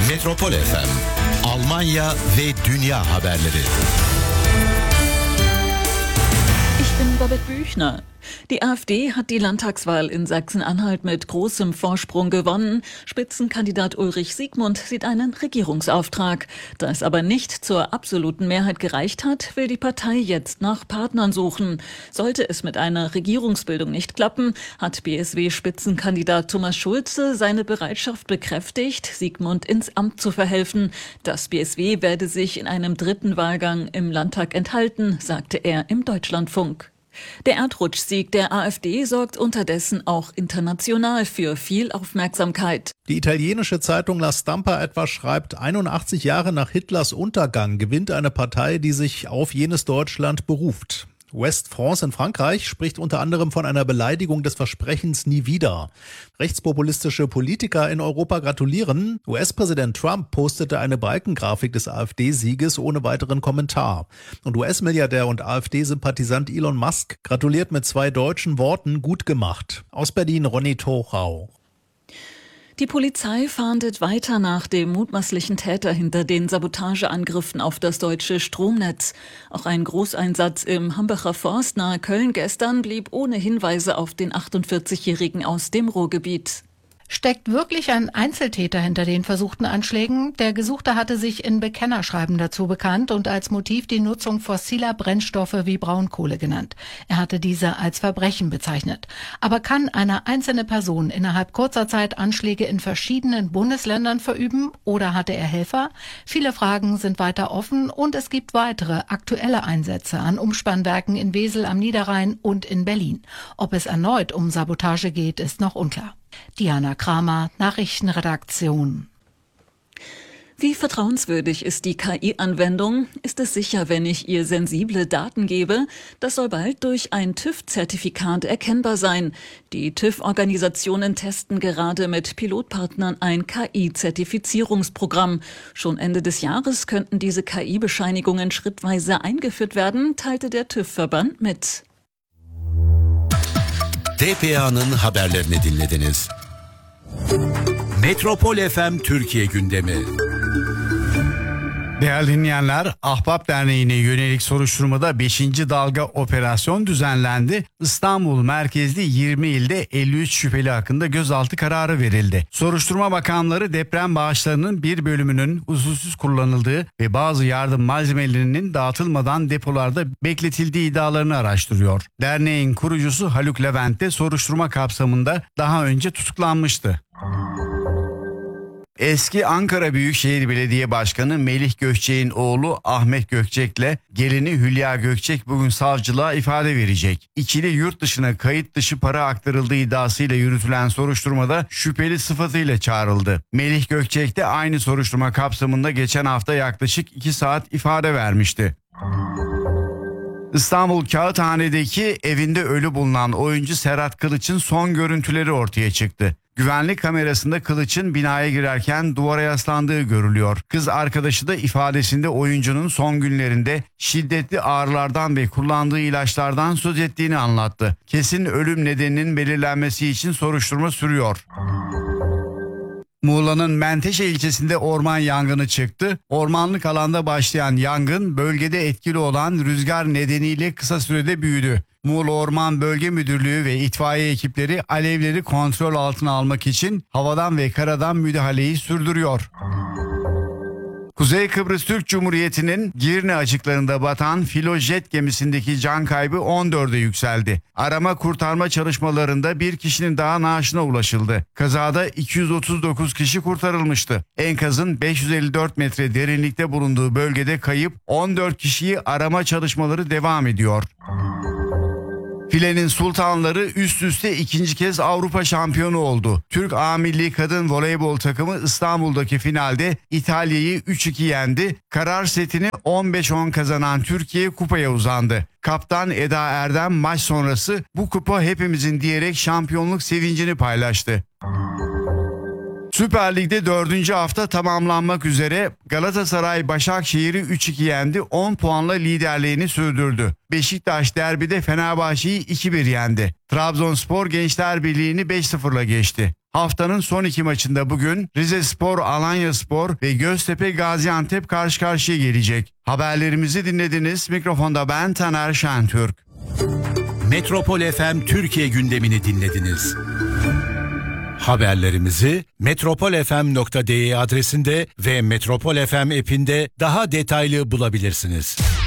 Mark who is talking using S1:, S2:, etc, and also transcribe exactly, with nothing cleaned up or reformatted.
S1: Metropol F M, Almanya ve Dünya haberleri.
S2: Ich bin Babette Büchner. Die AfD hat die Landtagswahl in Sachsen-Anhalt mit großem Vorsprung gewonnen. Spitzenkandidat Ulrich Siegmund sieht einen Regierungsauftrag. Da es aber nicht zur absoluten Mehrheit gereicht hat, will die Partei jetzt nach Partnern suchen. Sollte es mit einer Regierungsbildung nicht klappen, hat B S W-Spitzenkandidat Thomas Schulze seine Bereitschaft bekräftigt, Siegmund ins Amt zu verhelfen. Das B S W werde sich in einem dritten Wahlgang im Landtag enthalten, sagte er im Deutschlandfunk. Der Erdrutschsieg der AfD sorgt unterdessen auch international für viel Aufmerksamkeit.
S3: Die italienische Zeitung La Stampa etwa schreibt, einundachtzig Jahre nach Hitlers Untergang gewinnt eine Partei, die sich auf jenes Deutschland beruft. West France in Frankreich spricht unter anderem von einer Beleidigung des Versprechens nie wieder. Rechtspopulistische Politiker in Europa gratulieren. U S-Präsident Trump postete eine Balkengrafik des AfD-Sieges ohne weiteren Kommentar. Und U S-Milliardär und AfD-Sympathisant Elon Musk gratuliert mit zwei deutschen Worten: gut gemacht. Aus Berlin Ronny Torau.
S2: Die Polizei fahndet weiter nach dem mutmaßlichen Täter hinter den Sabotageangriffen auf das deutsche Stromnetz. Auch ein Großeinsatz im Hambacher Forst nahe Köln gestern blieb ohne Hinweise auf den achtundvierzigjährigen aus dem Ruhrgebiet.
S4: Steckt wirklich ein Einzeltäter hinter den versuchten Anschlägen? Der Gesuchte hatte sich in Bekennerschreiben dazu bekannt und als Motiv die Nutzung fossiler Brennstoffe wie Braunkohle genannt. Er hatte diese als Verbrechen bezeichnet. Aber kann eine einzelne Person innerhalb kurzer Zeit Anschläge in verschiedenen Bundesländern verüben oder hatte er Helfer? Viele Fragen sind weiter offen und es gibt weitere aktuelle Einsätze an Umspannwerken in Wesel am Niederrhein und in Berlin. Ob es erneut um Sabotage geht, ist noch unklar. Diana Kramer, Nachrichtenredaktion.
S2: Wie vertrauenswürdig ist die K I-Anwendung? Ist es sicher, wenn ich ihr sensible Daten gebe? Das soll bald durch ein TÜV-Zertifikat erkennbar sein. Die TÜV-Organisationen testen gerade mit Pilotpartnern ein K I-Zertifizierungsprogramm. Schon Ende des Jahres könnten diese K I-Bescheinigungen schrittweise eingeführt werden, teilte der TÜV-Verband mit.
S1: T P A'nın haberlerini dinlediniz. Metropol F M Türkiye gündemi.
S5: Değerli dinleyenler, Ahbap Derneği'ne yönelik soruşturmada beşinci dalga operasyon düzenlendi. İstanbul merkezli yirmi ilde elli üç şüpheli hakkında gözaltı kararı verildi. Soruşturma makamları deprem bağışlarının bir bölümünün usulsüz kullanıldığı ve bazı yardım malzemelerinin dağıtılmadan depolarda bekletildiği iddialarını araştırıyor. Derneğin kurucusu Haluk Levent de soruşturma kapsamında daha önce tutuklanmıştı. Eski Ankara Büyükşehir Belediye Başkanı Melih Gökçek'in oğlu Ahmet Gökçek'le gelini Hülya Gökçek bugün savcılığa ifade verecek. İkili yurt dışına kayıt dışı para aktarıldığı iddiasıyla yürütülen soruşturmada şüpheli sıfatıyla çağrıldı. Melih Gökçek de aynı soruşturma kapsamında geçen hafta yaklaşık iki saat ifade vermişti. İstanbul Kağıthane'deki evinde ölü bulunan oyuncu Serhat Kılıç'ın son görüntüleri ortaya çıktı. Güvenlik kamerasında Kılıç'ın binaya girerken duvara yaslandığı görülüyor. Kız arkadaşı da ifadesinde oyuncunun son günlerinde şiddetli ağrılardan ve kullandığı ilaçlardan söz ettiğini anlattı. Kesin ölüm nedeninin belirlenmesi için soruşturma sürüyor. Muğla'nın Menteşe ilçesinde orman yangını çıktı. Ormanlık alanda başlayan yangın bölgede etkili olan rüzgar nedeniyle kısa sürede büyüdü. Muğla Orman Bölge Müdürlüğü ve itfaiye ekipleri alevleri kontrol altına almak için havadan ve karadan müdahaleyi sürdürüyor. Kuzey Kıbrıs Türk Cumhuriyeti'nin Girne açıklarında batan filojet gemisindeki can kaybı on dörde yükseldi. Arama kurtarma çalışmalarında bir kişinin daha naaşına ulaşıldı. Kazada iki yüz otuz dokuz kişi kurtarılmıştı. Enkazın beş yüz elli dört metre derinlikte bulunduğu bölgede kayıp on dört kişiyi arama çalışmaları devam ediyor. Filenin sultanları üst üste ikinci kez Avrupa şampiyonu oldu. Türk A Milli Kadın Voleybol takımı İstanbul'daki finalde İtalya'yı üç iki yendi. Karar setini on beş on kazanan Türkiye kupaya uzandı. Kaptan Eda Erdem maç sonrası "Bu kupa hepimizin" diyerek şampiyonluk sevincini paylaştı. Süper Lig'de dördüncü hafta tamamlanmak üzere Galatasaray Başakşehir'i üç iki yendi, on puanla liderliğini sürdürdü. Beşiktaş derbide Fenerbahçe'yi iki bir yendi. Trabzonspor Gençler Birliği'ni beş sıfırla geçti. Haftanın son iki maçında bugün Rizespor, Alanyaspor ve Göztepe Gaziantep karşı karşıya gelecek. Haberlerimizi dinlediniz. Mikrofonda ben Taner Şentürk.
S1: Metropol F M Türkiye gündemini dinlediniz. Haberlerimizi metropol f m nokta d e adresinde ve Metropol F M app'inde daha detaylı bulabilirsiniz.